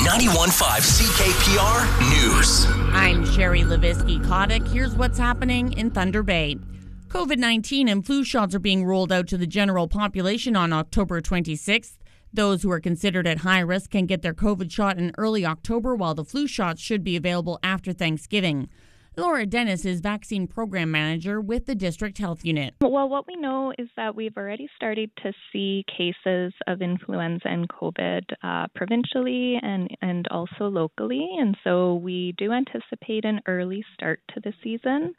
91.5 CKPR News. I'm Sherry Levinsky-Kotick. Here's what's happening in Thunder Bay. COVID-19 and flu shots are being rolled out to the general population on October 26th. Those who are considered at high risk can get their COVID shot in early October, while the flu shots should be available after Thanksgiving. Laura Dennis is Vaccine Program Manager with the District Health Unit. Well, what we know is that we've already started to see cases of influenza and COVID provincially and also locally. And so we do anticipate an early start to the season,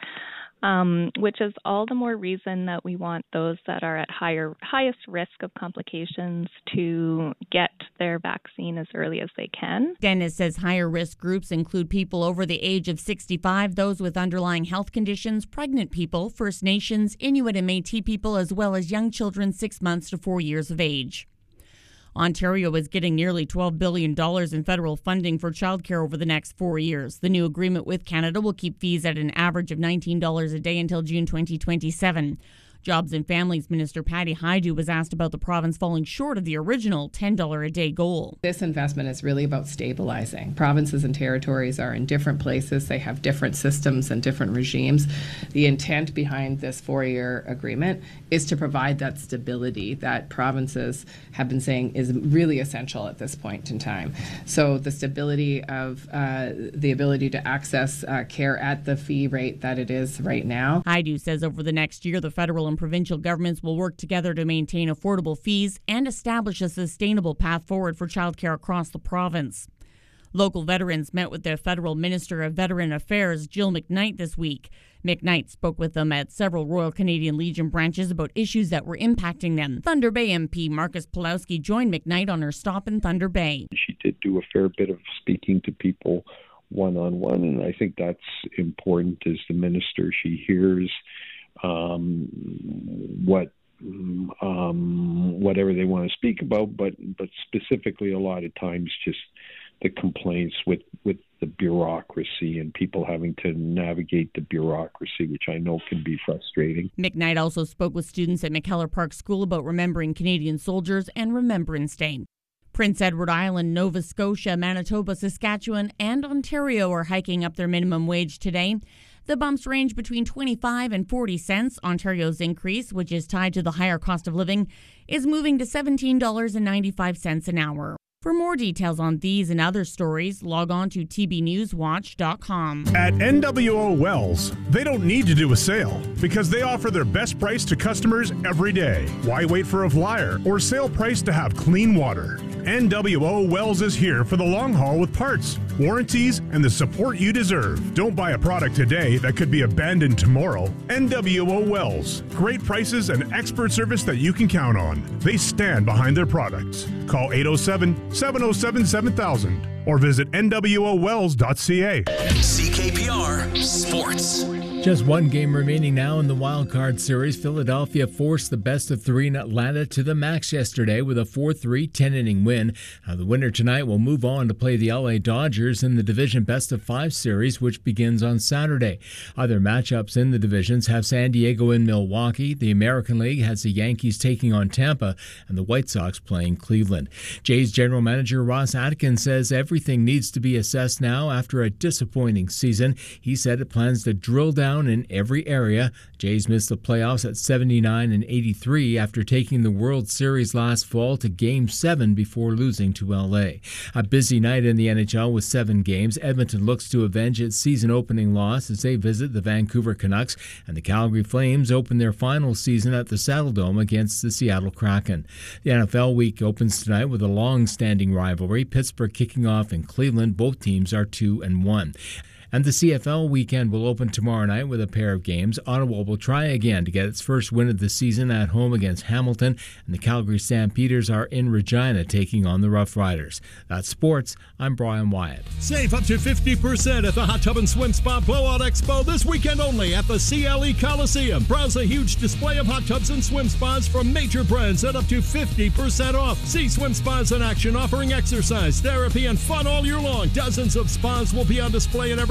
which is all the more reason that we want those that are at highest risk of complications to get their vaccine as early as they can. Dennis says higher risk groups include people over the age of 65, those with underlying health conditions, pregnant people, First Nations, Inuit and Métis people, as well as young children 6 months to 4 years of age. Ontario is getting nearly $12 billion in federal funding for childcare over the next 4 years. The new agreement with Canada will keep fees at an average of $19 a day until June 2027. Jobs and Families Minister Patty Hajdu was asked about the province falling short of the original $10 a day goal. This investment is really about stabilizing. Provinces and territories are in different places. They have different systems and different regimes. The intent behind this 4-year agreement is to provide that stability that provinces have been saying is really essential at this point in time. So the stability of the ability to access care at the fee rate that it is right now. Hajdu says over the next year, the federal and provincial governments will work together to maintain affordable fees and establish a sustainable path forward for childcare across the province. Local veterans met with the Federal Minister of Veteran Affairs, Jill McKnight, this week. McKnight spoke with them at several Royal Canadian Legion branches about issues that were impacting them. Thunder Bay MP Marcus Pulowski joined McKnight on her stop in Thunder Bay. She did do a fair bit of speaking to people one-on-one, and I think that's important as the minister. She hears whatever they want to speak about, but specifically a lot of times just the complaints with the bureaucracy and people having to navigate the bureaucracy, which I know can be frustrating. McKnight also spoke with students at McKellar Park School about remembering Canadian soldiers and Remembrance Day. Prince Edward Island, Nova Scotia, Manitoba, Saskatchewan, and Ontario are hiking up their minimum wage today. The bumps range between 25 and 40 cents. Ontario's increase, which is tied to the higher cost of living, is moving to $17.95 an hour. For more details on these and other stories, log on to tbnewswatch.com. At NWO Wells, they don't need to do a sale because they offer their best price to customers every day. Why wait for a flyer or sale price to have clean water? NWO Wells is here for the long haul with parts, warranties, and the support you deserve. Don't buy a product today that could be abandoned tomorrow. NWO Wells. Great prices and expert service that you can count on. They stand behind their products. Call 807-707-7000 or visit nwowells.ca. CKPR Sports. Just one game remaining now in the Wild Card Series. Philadelphia forced the best of three in Atlanta to the max yesterday with a 4-3 10-inning win. The winner tonight will move on to play the LA Dodgers in the division best of 5 series, which begins on Saturday. Other matchups in the divisions have San Diego and Milwaukee. The American League has the Yankees taking on Tampa and the White Sox playing Cleveland. Jays general manager Ross Atkins says everything needs to be assessed now after a disappointing season. He said it plans to drill down in every area. Jays missed the playoffs at 79 and 83 after taking the World Series last fall to Game 7 before losing to LA. A busy night in the NHL with 7 games. Edmonton looks to avenge its season-opening loss as they visit the Vancouver Canucks, and the Calgary Flames open their final season at the Saddledome against the Seattle Kraken. The NFL week opens tonight with a long-standing rivalry, Pittsburgh kicking off in Cleveland. Both teams are 2-1. And the CFL weekend will open tomorrow night with a pair of games. Ottawa will try again to get its first win of the season at home against Hamilton, and the Calgary Stampeders are in Regina taking on the Rough Riders. That's sports. I'm Brian Wyatt. Save up to 50% at the Hot Tub and Swim Spa Blowout Expo this weekend only at the CLE Coliseum. Browse a huge display of hot tubs and swim spas from major brands at up to 50% off. See swim spas in action offering exercise, therapy, and fun all year long. Dozens of spas will be on display in every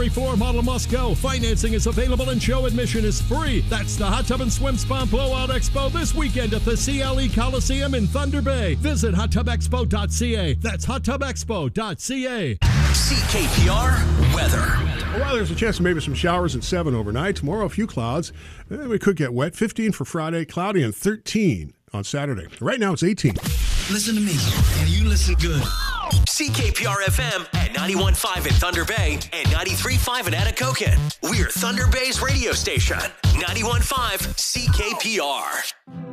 2024 model must go. Financing is available and show admission is free. That's the Hot Tub and Swim Spa Blowout Expo this weekend at the CLE Coliseum in Thunder Bay. Visit hottubexpo.ca. That's hottubexpo.ca. CKPR weather. Well, there's a chance of maybe some showers at 7 overnight. Tomorrow, a few clouds. We could get wet. 15 for Friday, cloudy, and 13 on Saturday. Right now, it's 18. Listen to me, and you listen good. CKPR FM at 91.5 in Thunder Bay and 93.5 in Atikokan. We're Thunder Bay's radio station. 91.5 CKPR.